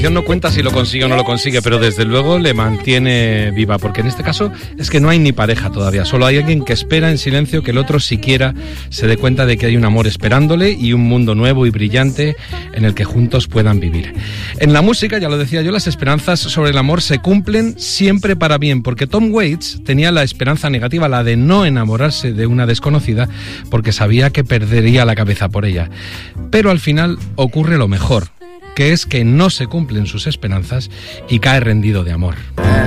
canción no cuenta si lo consigue o no lo consigue, pero desde luego le mantiene viva, porque en este caso es que no hay ni pareja todavía, solo hay alguien que espera en silencio que el otro siquiera se dé cuenta de que hay un amor esperándole y un mundo nuevo y brillante en el que juntos puedan vivir. En la música, ya lo decía yo, las esperanzas sobre el amor se cumplen siempre para bien, porque Tom Waits tenía la esperanza negativa, la de no enamorarse de una desconocida, porque sabía que perdería la cabeza por ella. Pero al final ocurre lo mejor, que es que no se cumplen sus esperanzas y cae rendido de amor.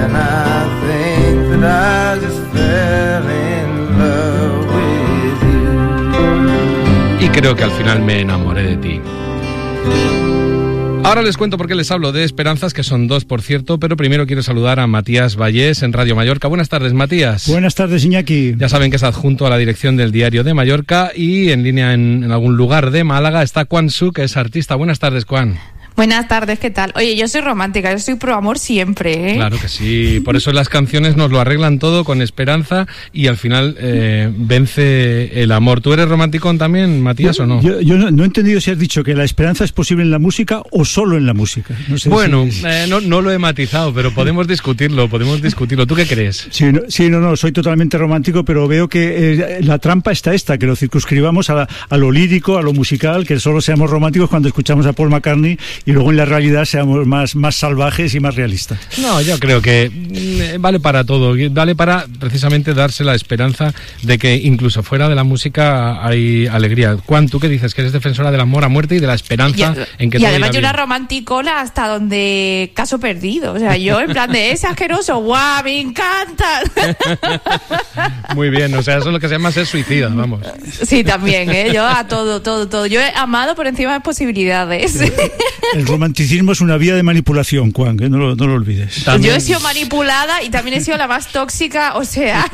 Y creo que al final me enamoré de ti. Ahora les cuento por qué les hablo de esperanzas, que son dos, por cierto, pero primero quiero saludar a Matías Vallés en Radio Mallorca. Buenas tardes, Matías. Buenas tardes, Iñaki. Ya saben que es adjunto a la dirección del Diario de Mallorca y en línea en algún lugar de Málaga está Quan Su, que es artista. Buenas tardes, Quan. Buenas tardes, ¿qué tal? Oye, yo soy romántica, yo soy pro amor siempre, ¿eh? Claro que sí, por eso las canciones nos lo arreglan todo con esperanza y al final vence el amor. ¿Tú eres romanticón también, Matías, o no? Yo no he entendido si has dicho que la esperanza es posible en la música o solo en la música. No sé bueno, no lo he matizado, pero podemos discutirlo. ¿Tú qué crees? Sí, no, soy totalmente romántico, pero veo que la trampa está esta, que lo circunscribamos a lo lírico, a lo musical, que solo seamos románticos cuando escuchamos a Paul McCartney y luego en la realidad seamos más salvajes y más realistas. No, yo creo que vale para todo, vale para precisamente darse la esperanza de que incluso fuera de la música hay alegría. Juan, ¿tú qué dices? Que eres defensora del amor a muerte y de la esperanza en que todo irá bien. Y además yo una romanticona hasta donde caso perdido, o sea, yo en plan de ese asqueroso, ¡guau, me encanta! Muy bien, o sea, eso es lo que se llama ser suicida, vamos. Sí, también, yo a todo. Yo he amado por encima de posibilidades. El romanticismo es una vía de manipulación, Juan, que no lo olvides. También. Yo he sido manipulada y también he sido la más tóxica, o sea,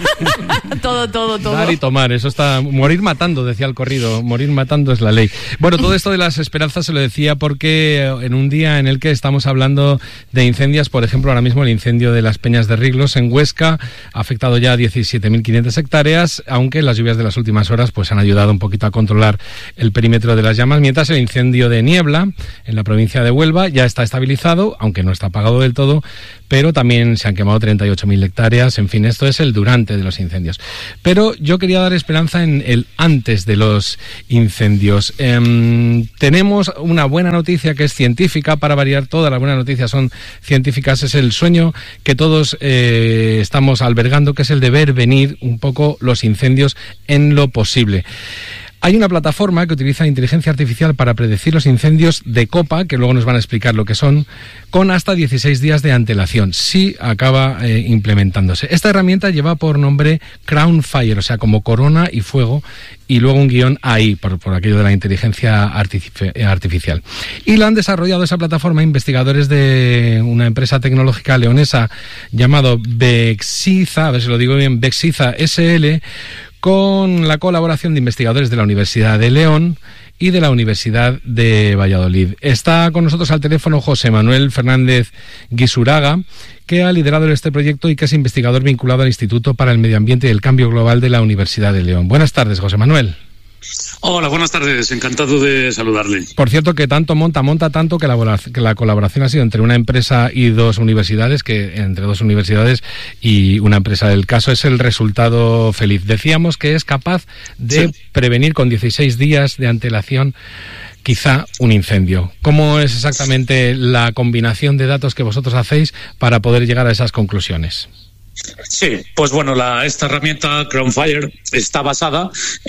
todo. Dar y tomar, eso está... Morir matando, decía el corrido, morir matando es la ley. Bueno, todo esto de las esperanzas se lo decía porque en un día en el que estamos hablando de incendios, por ejemplo, ahora mismo el incendio de las Peñas de Riglos en Huesca ha afectado ya 17.500 hectáreas, aunque las lluvias de las últimas horas pues han ayudado un poquito a controlar el perímetro de las llamas, mientras el incendio de Niebla, en la provincia de Huelva, ya está estabilizado, aunque no está apagado del todo, pero también se han quemado 38.000 hectáreas, en fin, esto es el durante de los incendios. Pero yo quería dar esperanza en el antes de los incendios. Tenemos una buena noticia que es científica, para variar, todas las buenas noticias son científicas, es el sueño que todos estamos albergando, que es el de ver venir un poco los incendios en lo posible. Hay una plataforma que utiliza inteligencia artificial para predecir los incendios de copa, que luego nos van a explicar lo que son, con hasta 16 días de antelación, si acaba implementándose. Esta herramienta lleva por nombre Crown Fire, o sea, como corona y fuego, y luego un guión AI, por aquello de la inteligencia artificial. Y la han desarrollado esa plataforma investigadores de una empresa tecnológica leonesa llamado Bexiza, a ver si lo digo bien, Bexiza SL, con la colaboración de investigadores de la Universidad de León y de la Universidad de Valladolid. Está con nosotros al teléfono José Manuel Fernández Guisuraga, que ha liderado este proyecto y que es investigador vinculado al Instituto para el Medio Ambiente y el Cambio Global de la Universidad de León. Buenas tardes, José Manuel. Hola, buenas tardes, encantado de saludarle. Por cierto, que tanto monta tanto que la colaboración ha sido entre una empresa y dos universidades, que entre dos universidades y una empresa del caso es el resultado feliz. Decíamos que es capaz de prevenir con 16 días de antelación quizá un incendio. ¿Cómo es exactamente la combinación de datos que vosotros hacéis para poder llegar a esas conclusiones? Sí, pues bueno, esta herramienta Crownfire está basada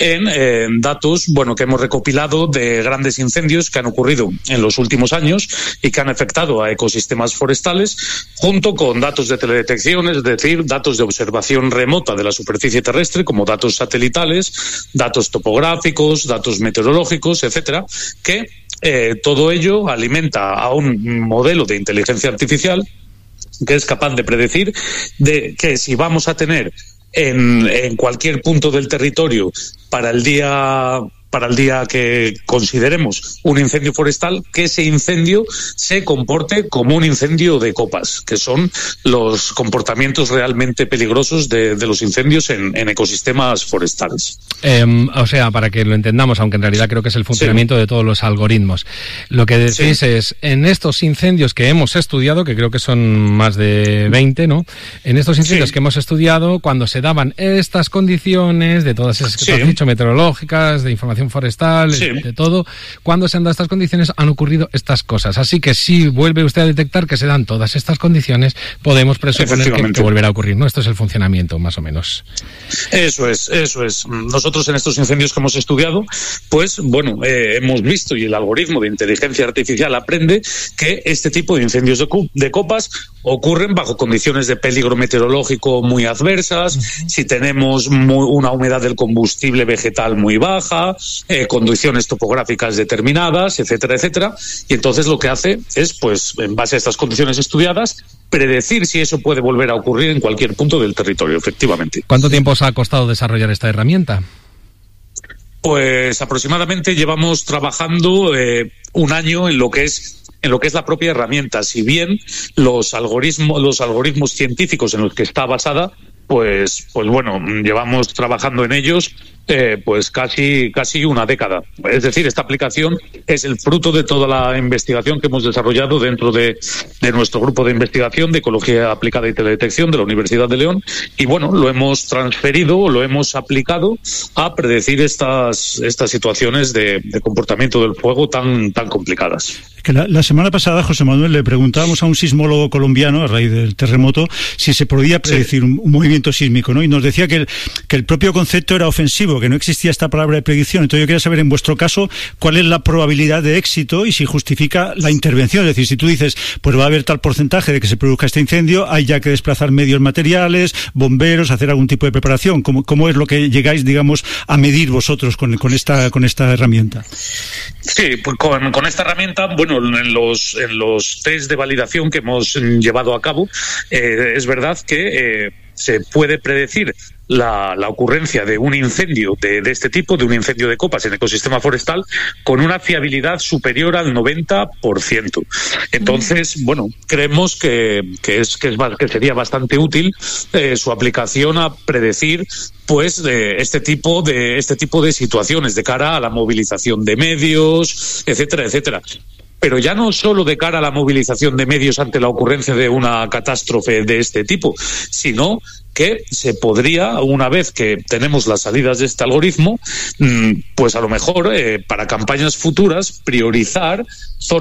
en datos, que hemos recopilado de grandes incendios que han ocurrido en los últimos años y que han afectado a ecosistemas forestales, junto con datos de teledetección, es decir, datos de observación remota de la superficie terrestre, como datos satelitales, datos topográficos, datos meteorológicos, etcétera, que todo ello alimenta a un modelo de inteligencia artificial que es capaz de predecir de que si vamos a tener en cualquier punto del territorio para el día para el día que consideremos un incendio forestal, que ese incendio se comporte como un incendio de copas, que son los comportamientos realmente peligrosos de los incendios en ecosistemas forestales. O sea, para que lo entendamos, aunque en realidad creo que es el funcionamiento de todos los algoritmos. Lo que decís es, en estos incendios que hemos estudiado, que creo que son más de 20, ¿no? En estos incendios que hemos estudiado, cuando se daban estas condiciones, de todas esas que tú has dicho, meteorológicas, de información forestal, de todo, cuando se han dado estas condiciones han ocurrido estas cosas. Así que si vuelve usted a detectar que se dan todas estas condiciones, podemos presuponer que volverá a ocurrir, ¿no? Esto es el funcionamiento, más o menos. Eso es. Nosotros en estos incendios que hemos estudiado, pues bueno, hemos visto, y el algoritmo de inteligencia artificial aprende, que este tipo de incendios de copas ocurren bajo condiciones de peligro meteorológico muy adversas, si tenemos una humedad del combustible vegetal muy baja, condiciones topográficas determinadas, etcétera, etcétera. Y entonces lo que hace es, pues, en base a estas condiciones estudiadas, predecir si eso puede volver a ocurrir en cualquier punto del territorio, efectivamente. ¿Cuánto tiempo os ha costado desarrollar esta herramienta? Pues aproximadamente llevamos trabajando un año en lo que es la propia herramienta. Si bien los algoritmos científicos en los que está basada, pues bueno, llevamos trabajando en ellos pues casi una década. Es decir, esta aplicación es el fruto de toda la investigación que hemos desarrollado dentro de nuestro grupo de investigación de ecología aplicada y teledetección de la Universidad de León, y bueno, lo hemos transferido, lo hemos aplicado a predecir estas situaciones de comportamiento del fuego tan complicadas. Que la semana pasada, José Manuel, le preguntábamos a un sismólogo colombiano, a raíz del terremoto, si se podía predecir un movimiento sísmico, ¿no? Y nos decía que el propio concepto era ofensivo, que no existía esta palabra de predicción. Entonces yo quería saber, en vuestro caso, cuál es la probabilidad de éxito y si justifica la intervención. Es decir, si tú dices, pues va a haber tal porcentaje de que se produzca este incendio, hay ya que desplazar medios materiales, bomberos, hacer algún tipo de preparación. ¿Cómo es lo que llegáis, digamos, a medir vosotros con esta herramienta? Sí, pues con esta herramienta, bueno, en los test de validación que hemos llevado a cabo, es verdad que se puede predecir la ocurrencia de un incendio de este tipo, de un incendio de copas en ecosistema forestal, con una fiabilidad superior al 90%. Entonces, bueno, creemos que sería bastante útil su aplicación a predecir, pues, este tipo de situaciones de cara a la movilización de medios, etcétera, etcétera. Pero ya no solo de cara a la movilización de medios ante la ocurrencia de una catástrofe de este tipo, sino que se podría, una vez que tenemos las salidas de este algoritmo, pues a lo mejor para campañas futuras priorizar zonas